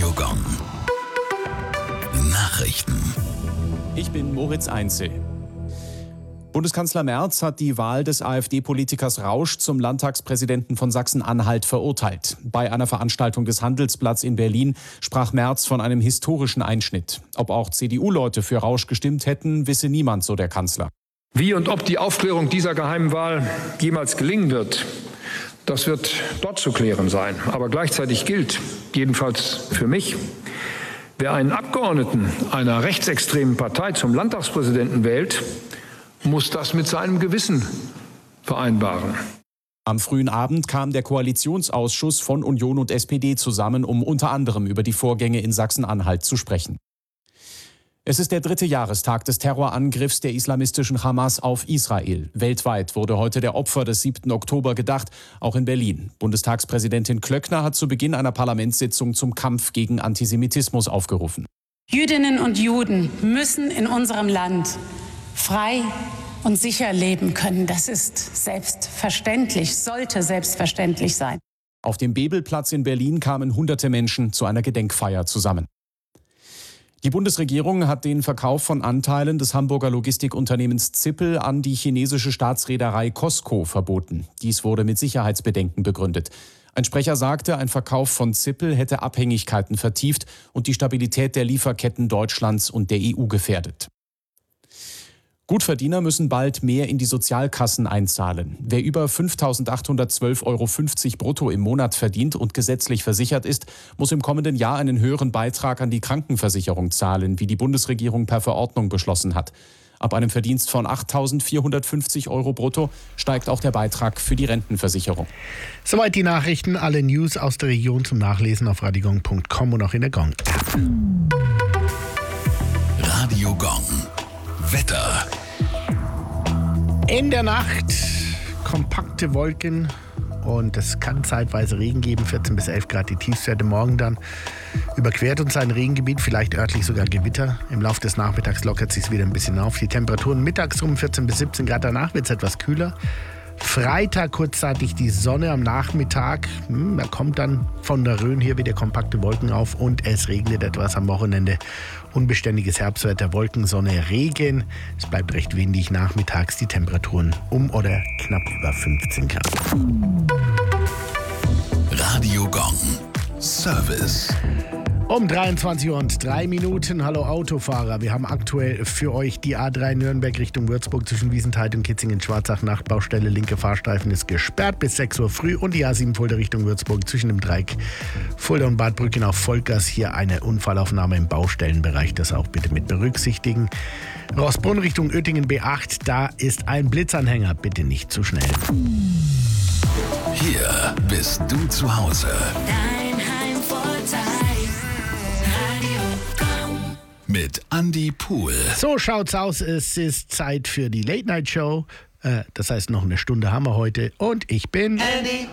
Radio Gong. Nachrichten. Ich bin Moritz Einzel. Bundeskanzler Merz hat die Wahl des AfD-Politikers Rausch zum Landtagspräsidenten von Sachsen-Anhalt verurteilt. Bei einer Veranstaltung des Handelsplatz in Berlin sprach Merz von einem historischen Einschnitt. Ob auch CDU-Leute für Rausch gestimmt hätten, wisse niemand, so der Kanzler. Wie und ob die Aufklärung dieser geheimen Wahl jemals gelingen wird, das wird dort zu klären sein. Aber gleichzeitig gilt, jedenfalls für mich, wer einen Abgeordneten einer rechtsextremen Partei zum Landtagspräsidenten wählt, muss das mit seinem Gewissen vereinbaren. Am frühen Abend kam der Koalitionsausschuss von Union und SPD zusammen, um unter anderem über die Vorgänge in Sachsen-Anhalt zu sprechen. Es ist der 3. Jahrestag des Terrorangriffs der islamistischen Hamas auf Israel. Weltweit wurde heute der Opfer des 7. Oktober gedacht, auch in Berlin. Bundestagspräsidentin Klöckner hat zu Beginn einer Parlamentssitzung zum Kampf gegen Antisemitismus aufgerufen. Jüdinnen und Juden müssen in unserem Land frei und sicher leben können. Das ist selbstverständlich, sollte selbstverständlich sein. Auf dem Bebelplatz in Berlin kamen hunderte Menschen zu einer Gedenkfeier zusammen. Die Bundesregierung hat den Verkauf von Anteilen des Hamburger Logistikunternehmens Zippel an die chinesische Staatsreederei COSCO verboten. Dies wurde mit Sicherheitsbedenken begründet. Ein Sprecher sagte, ein Verkauf von Zippel hätte Abhängigkeiten vertieft und die Stabilität der Lieferketten Deutschlands und der EU gefährdet. Gutverdiener müssen bald mehr in die Sozialkassen einzahlen. Wer über 5.812,50 € brutto im Monat verdient und gesetzlich versichert ist, muss im kommenden Jahr einen höheren Beitrag an die Krankenversicherung zahlen, wie die Bundesregierung per Verordnung beschlossen hat. Ab einem Verdienst von 8.450 € brutto steigt auch der Beitrag für die Rentenversicherung. Soweit die Nachrichten, alle News aus der Region zum Nachlesen auf radiogong.com und auch in der Gong-App. Radio Gong. Wetter. In der Nacht kompakte Wolken und es kann zeitweise Regen geben, 14 bis 11 Grad die Tiefstwerte. Morgen dann überquert uns ein Regengebiet, vielleicht örtlich sogar Gewitter. Im Laufe des Nachmittags lockert es sich wieder ein bisschen auf. Die Temperaturen mittags um 14 bis 17 Grad, danach wird es etwas kühler. Freitag kurzzeitig die Sonne am Nachmittag. Da kommt dann von der Rhön hier wieder kompakte Wolken auf und es regnet etwas am Wochenende. Unbeständiges Herbstwetter, Wolken, Sonne, Regen. Es bleibt recht windig nachmittags, die Temperaturen um oder knapp über 15 Grad. Radio Gong. Service. Um 23:03 Uhr. Hallo Autofahrer, wir haben aktuell für euch die A3 Nürnberg Richtung Würzburg zwischen Wiesenthal und Kitzingen-Schwarzach. Nachtbaustelle, linke Fahrstreifen ist gesperrt bis 6 Uhr früh. Und die A7 Fulda Richtung Würzburg zwischen dem Dreieck Fulda und Bad Brücken auf Vollgas. Hier eine Unfallaufnahme im Baustellenbereich, das auch bitte mit berücksichtigen. Rossbrunn Richtung Oettingen B8, da ist ein Blitzanhänger, bitte nicht zu schnell. Hier bist du zu Hause. Mit Andy Pool. So schaut's aus. Es ist Zeit für die Late Night Show. Das heißt, noch eine Stunde haben wir heute. Und ich bin Andy.